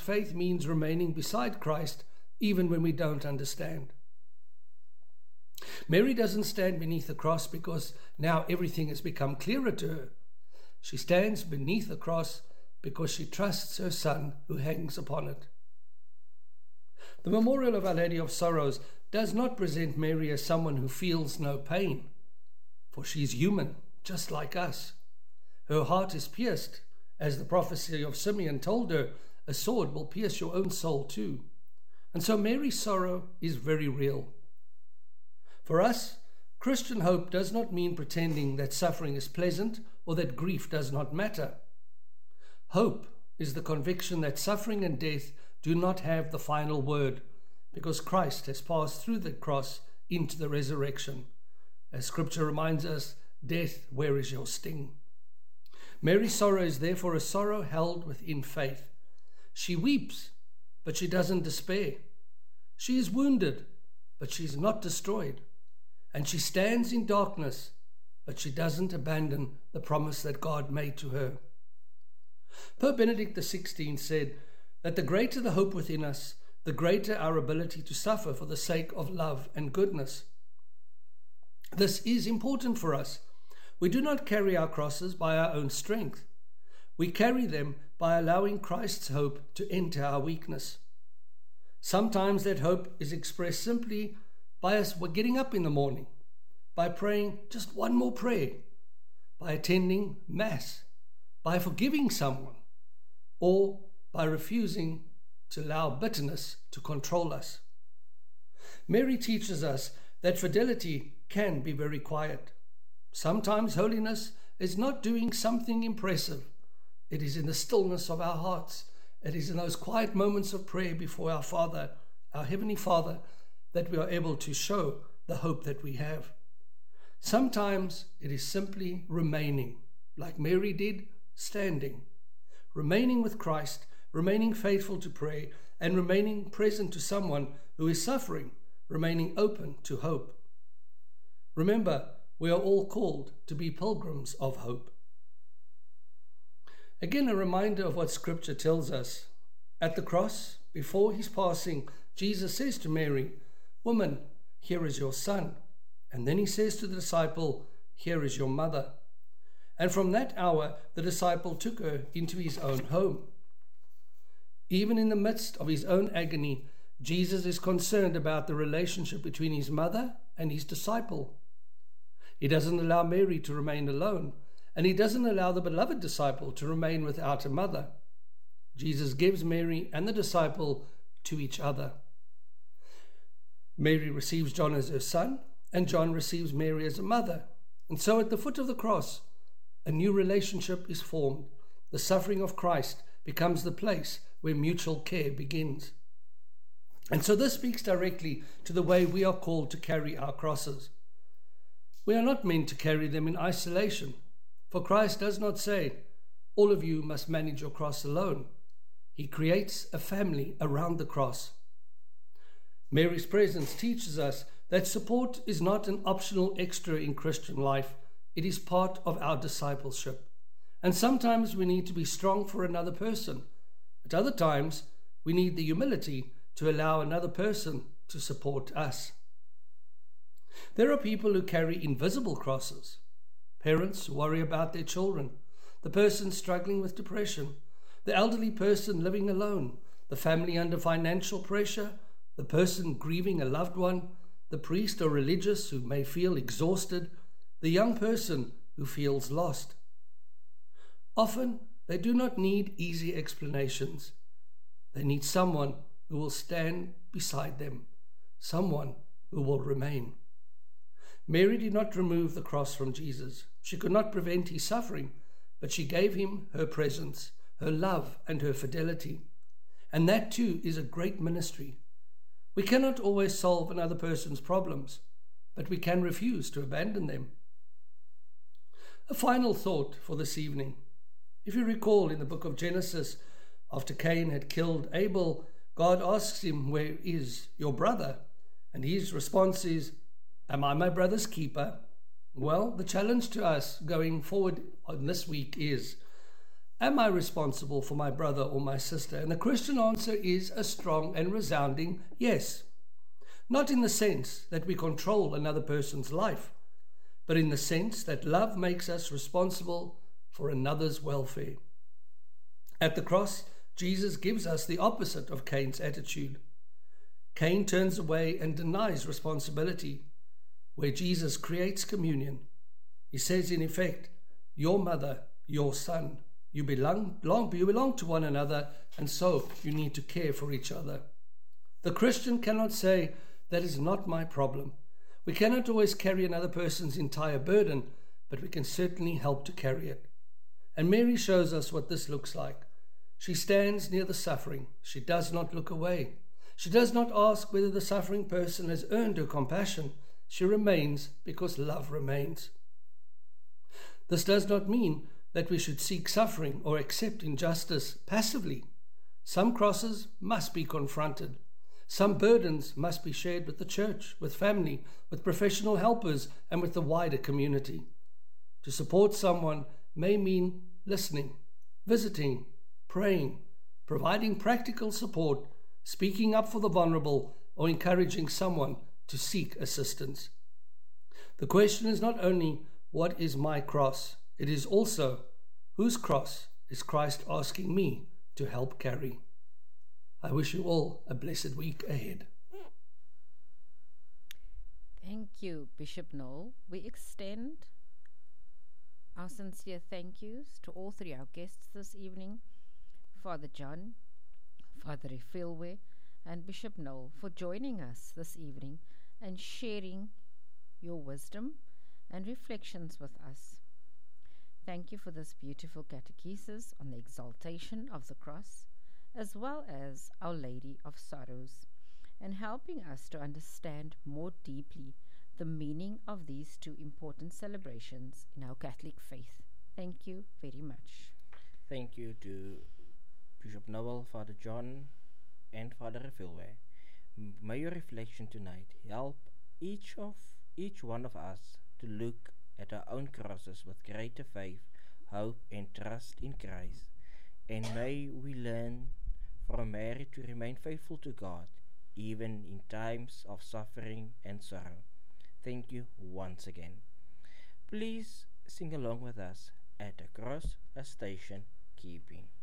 faith means remaining beside Christ even when we don't understand. Mary doesn't stand beneath the cross because now everything has become clearer to her. She stands beneath the cross because she trusts her Son who hangs upon it. The memorial of Our Lady of Sorrows does not present Mary as someone who feels no pain, for she is human, just like us. Her heart is pierced, as the prophecy of Simeon told her, a sword will pierce your own soul too. And so Mary's sorrow is very real. For us, Christian hope does not mean pretending that suffering is pleasant or that grief does not matter. Hope is the conviction that suffering and death do not have the final word, because Christ has passed through the cross into the resurrection. As Scripture reminds us, death, where is your sting? Mary's sorrow is therefore a sorrow held within faith. She weeps, but she doesn't despair. She is wounded, but she is not destroyed. And she stands in darkness, but she doesn't abandon the promise that God made to her. Pope Benedict XVI said that the greater the hope within us, the greater our ability to suffer for the sake of love and goodness. This is important for us. We do not carry our crosses by our own strength. We carry them by allowing Christ's hope to enter our weakness. Sometimes that hope is expressed simply by us getting up in the morning, by praying just one more prayer, by attending Mass, by forgiving someone, or by refusing to allow bitterness to control us. Mary teaches us that fidelity can be very quiet. Sometimes holiness is not doing something impressive. It is in the stillness of our hearts. It is in those quiet moments of prayer before our Father, our Heavenly Father, that we are able to show the hope that we have. Sometimes it is simply remaining, like Mary did, standing, remaining with Christ, remaining faithful to prayer, and remaining present to someone who is suffering, remaining open to hope. Remember, we are all called to be pilgrims of hope. Again, a reminder of what Scripture tells us. At the cross, before his passing, Jesus says to Mary, "Woman, here is your son." And then he says to the disciple, "Here is your mother." And from that hour, the disciple took her into his own home. Even in the midst of his own agony, Jesus is concerned about the relationship between his mother and his disciple. He doesn't allow Mary to remain alone, and he doesn't allow the beloved disciple to remain without a mother. Jesus gives Mary and the disciple to each other. Mary receives John as her son, and John receives Mary as a mother. And so at the foot of the cross, a new relationship is formed. The suffering of Christ becomes the place where mutual care begins. And so this speaks directly to the way we are called to carry our crosses. We are not meant to carry them in isolation, for Christ does not say, all of you must manage your cross alone. He creates a family around the cross. Mary's presence teaches us that support is not an optional extra in Christian life. It is part of our discipleship. And sometimes we need to be strong for another person. At other times, we need the humility to allow another person to support us. There are people who carry invisible crosses. Parents who worry about their children, the person struggling with depression, the elderly person living alone, the family under financial pressure, the person grieving a loved one, the priest or religious who may feel exhausted, the young person who feels lost. Often, they do not need easy explanations. They need someone who will stand beside them, someone who will remain. Mary did not remove the cross from Jesus. She could not prevent his suffering, but she gave him her presence, her love, and her fidelity. And that too is a great ministry. We cannot always solve another person's problems, but we can refuse to abandon them. A final thought for this evening. If you recall in the book of Genesis, after Cain had killed Abel, God asks him, "Where is your brother?" And his response is, "Am I my brother's keeper?" Well, the challenge to us going forward on this week is, Am I responsible for my brother or my sister? And the Christian answer is a strong and resounding yes. Not in the sense that we control another person's life, but in the sense that love makes us responsible for another's welfare. At the cross, Jesus gives us the opposite of Cain's attitude. Cain turns away and denies responsibility, where Jesus creates communion. He says, in effect, your mother, your son, you belong to one another, and so you need to care for each other. The Christian cannot say, that is not my problem. We cannot always carry another person's entire burden, but we can certainly help to carry it. And Mary shows us what this looks like. She stands near the suffering. She does not look away. She does not ask whether the suffering person has earned her compassion. She remains because love remains. This does not mean that we should seek suffering or accept injustice passively. Some crosses must be confronted. Some burdens must be shared with the church, with family, with professional helpers, and with the wider community. To support someone may mean listening, visiting, praying, providing practical support, speaking up for the vulnerable, or encouraging someone to seek assistance. The question is not only, what is my cross? It is also, whose cross is Christ asking me to help carry? I wish you all a blessed week ahead. Thank you, Bishop Noel. We extend our sincere thank yous to all three our guests this evening, Father John, Father Refilwe, and Bishop Noel, for joining us this evening and sharing your wisdom and reflections with us. Thank you for this beautiful catechesis on the exaltation of the cross, as well as Our Lady of Sorrows, and helping us to understand more deeply the meaning of these two important celebrations in our Catholic faith. Thank you very much. Thank you to Bishop Noel, Father John, and Father Refilwe. May your reflection tonight help each one of us to look at our own crosses with greater faith, hope, and trust in Christ. And may we learn from Mary to remain faithful to God, even in times of suffering and sorrow. Thank you once again. Please sing along with us at the cross, a station keeping.